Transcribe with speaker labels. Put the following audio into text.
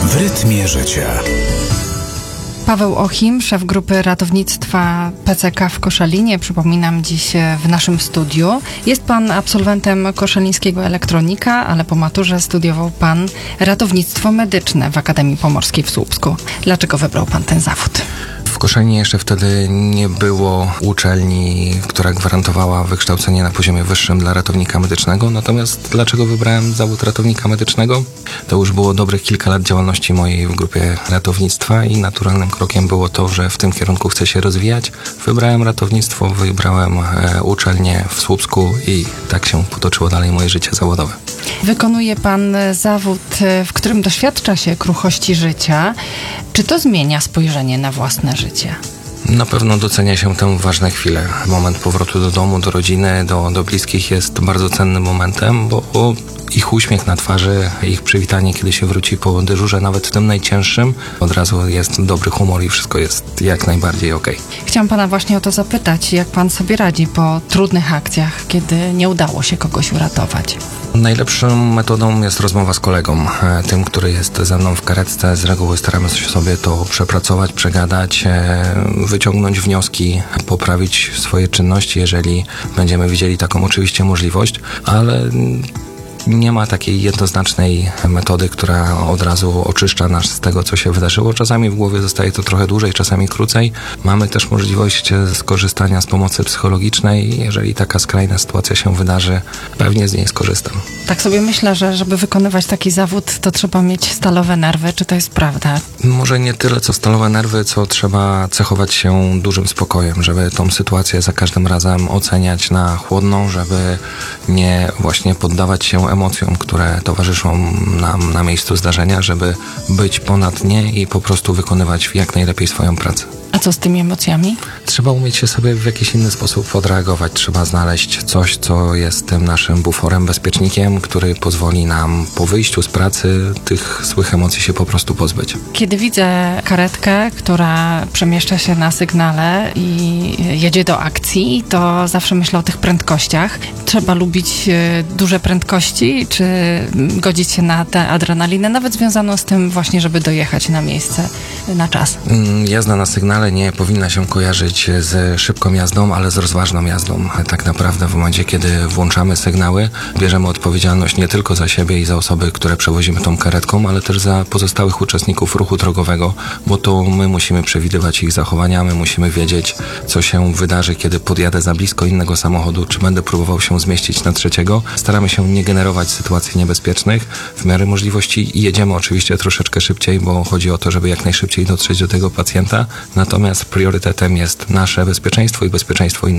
Speaker 1: W rytmie życia.
Speaker 2: Paweł Ochim, szef grupy ratownictwa PCK w Koszalinie, przypominam, dziś w naszym studiu. Jest pan absolwentem koszalińskiego elektronika, ale po maturze studiował pan ratownictwo medyczne w Akademii Pomorskiej w Słupsku. Dlaczego wybrał pan ten zawód?
Speaker 3: W Koszalinie jeszcze wtedy nie było uczelni, która gwarantowała wykształcenie na poziomie wyższym dla ratownika medycznego. Natomiast dlaczego wybrałem zawód ratownika medycznego? To już było dobrych kilka lat działalności mojej w grupie ratownictwa i naturalnym krokiem było to, że w tym kierunku chcę się rozwijać. Wybrałem ratownictwo, wybrałem uczelnię w Słupsku i tak się potoczyło dalej moje życie zawodowe.
Speaker 2: Wykonuje pan zawód, w którym doświadcza się kruchości życia. Czy to zmienia spojrzenie na własne życie?
Speaker 3: Na pewno docenia się tę ważne chwile. Moment powrotu do domu, do rodziny, do bliskich jest bardzo cennym momentem, bo ich uśmiech na twarzy, ich przywitanie, kiedy się wróci po dyżurze, nawet w tym najcięższym, od razu jest dobry humor i wszystko jest jak najbardziej okej.
Speaker 2: Chciałam pana właśnie o to zapytać, jak pan sobie radzi po trudnych akcjach, kiedy nie udało się kogoś uratować?
Speaker 3: Najlepszą metodą jest rozmowa z kolegą, tym, który jest ze mną w karetce. Z reguły staramy się sobie to przepracować, przegadać, wyciągnąć wnioski, poprawić swoje czynności, jeżeli będziemy widzieli taką oczywiście możliwość, ale nie ma takiej jednoznacznej metody, która od razu oczyszcza nas z tego, co się wydarzyło. Czasami w głowie zostaje to trochę dłużej, czasami krócej. Mamy też możliwość skorzystania z pomocy psychologicznej. Jeżeli taka skrajna sytuacja się wydarzy, pewnie z niej skorzystam.
Speaker 2: Tak sobie myślę, że żeby wykonywać taki zawód, to trzeba mieć stalowe nerwy. Czy to jest prawda?
Speaker 3: Może nie tyle co stalowe nerwy, co trzeba cechować się dużym spokojem, żeby tą sytuację za każdym razem oceniać na chłodno, żeby nie właśnie poddawać się emocjom, które towarzyszą nam na miejscu zdarzenia, żeby być ponad nie i po prostu wykonywać jak najlepiej swoją pracę.
Speaker 2: A co z tymi emocjami?
Speaker 3: Trzeba umieć się sobie w jakiś inny sposób odreagować. Trzeba znaleźć coś, co jest tym naszym buforem, bezpiecznikiem, który pozwoli nam po wyjściu z pracy tych złych emocji się po prostu pozbyć.
Speaker 2: Kiedy widzę karetkę, która przemieszcza się na sygnale i jedzie do akcji, to zawsze myślę o tych prędkościach. Trzeba lubić duże prędkości, czy godzić się na tę adrenalinę, nawet związaną z tym właśnie, żeby dojechać na miejsce na czas?
Speaker 3: Jazda na sygnale nie powinna się kojarzyć z szybką jazdą, ale z rozważną jazdą. Tak naprawdę w momencie, kiedy włączamy sygnały, bierzemy odpowiedzialność nie tylko za siebie i za osoby, które przewozimy tą karetką, ale też za pozostałych uczestników ruchu drogowego, bo to my musimy przewidywać ich zachowania, my musimy wiedzieć, co się wydarzy, kiedy podjadę za blisko innego samochodu, czy będę próbował się zmieścić na trzeciego. Staramy się nie generować sytuacji niebezpiecznych. W miarę możliwości jedziemy oczywiście troszeczkę szybciej, bo chodzi o to, żeby jak najszybciej dotrzeć do tego pacjenta. Natomiast priorytetem jest nasze bezpieczeństwo i bezpieczeństwo innych